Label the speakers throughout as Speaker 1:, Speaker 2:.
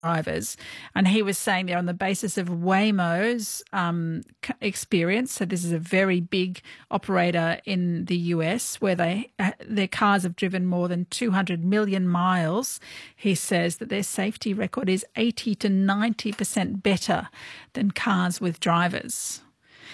Speaker 1: drivers. And he was saying there on the basis of Waymo's experience, so this is a very big operator in the US where their cars have driven more than 200 million miles. He says that their safety record is 80 to 90% better than cars with drivers.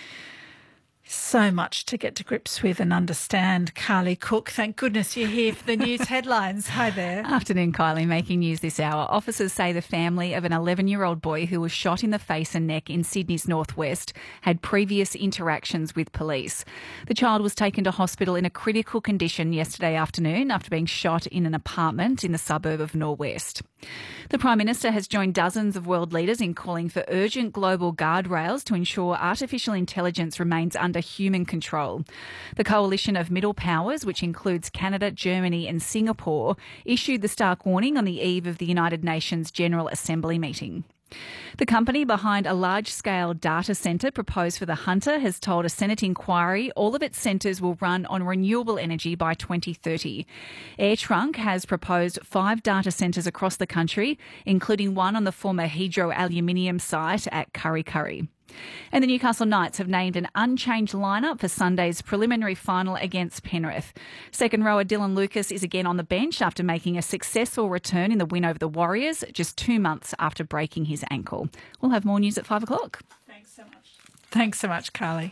Speaker 1: So much to get to grips with and understand. Carly Cook, thank goodness you're here for the news headlines. Hi there.
Speaker 2: Afternoon, Kylie. Making news this hour. Officers say the family of an 11-year-old boy who was shot in the face and neck in Sydney's northwest had previous interactions with police. The child was taken to hospital in a critical condition yesterday afternoon after being shot in an apartment in the suburb of Norwest. The Prime Minister has joined dozens of world leaders in calling for urgent global guardrails to ensure artificial intelligence remains under human control. The coalition of middle powers, which includes Canada, Germany and Singapore, issued the stark warning on the eve of the United Nations General Assembly meeting. The company behind a large-scale data centre proposed for the Hunter has told a Senate inquiry all of its centres will run on renewable energy by 2030. AirTrunk has proposed 5 data centres across the country, including one on the former Hydro aluminium site at Kurri Kurri. And the Newcastle Knights have named an unchanged lineup for Sunday's preliminary final against Penrith. Second rower Dylan Lucas is again on the bench after making a successful return in the win over the Warriors just 2 months after breaking his ankle. We'll have more news at 5 o'clock.
Speaker 1: Thanks so much. Thanks so much, Carly.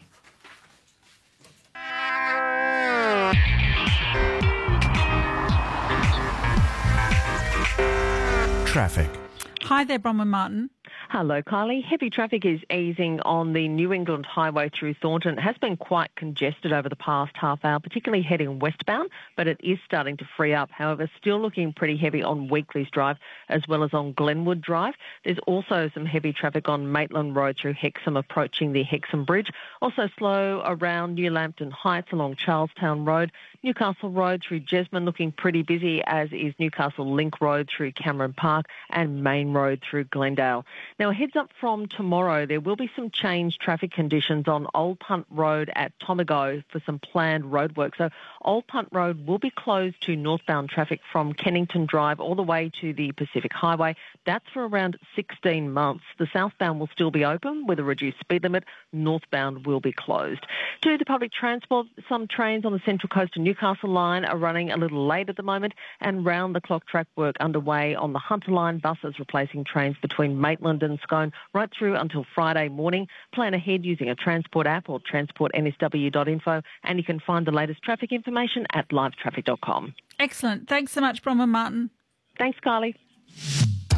Speaker 3: Traffic.
Speaker 1: Hi there, Bronwyn Martin.
Speaker 4: Hello, Kylie. Heavy traffic is easing on the New England Highway through Thornton. It has been quite congested over the past half hour, particularly heading westbound, but it is starting to free up. However, still looking pretty heavy on Weekleys Drive as well as on Glenwood Drive. There's also some heavy traffic on Maitland Road through Hexham approaching the Hexham Bridge. Also slow around New Lambton Heights along Charlestown Road. Newcastle Road through Jesmond looking pretty busy, as is Newcastle Link Road through Cameron Park and Main Road through Glendale. Now, a heads up from tomorrow, there will be some changed traffic conditions on Old Punt Road at Tomago for some planned roadwork. So Old Punt Road will be closed to northbound traffic from Kennington Drive all the way to the Pacific Highway. That's for around 16 months. The southbound will still be open with a reduced speed limit. Northbound will be closed. To the public transport, some trains on the Central Coast and Newcastle line are running a little late at the moment, and round-the-clock track work underway on the Hunter line, buses replacing trains between Maitland and Scone right through until Friday morning. Plan ahead using a Transport app or transportnsw.info, and you can find the latest traffic information at livetraffic.com.
Speaker 1: Excellent. Thanks so much, Bronwyn Martin.
Speaker 4: Thanks, Carly.